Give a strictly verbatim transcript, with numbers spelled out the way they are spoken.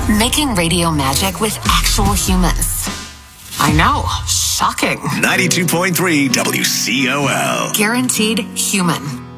Making radio magic with actual humans. I know, shocking. ninety-two point three W C O L. Guaranteed human.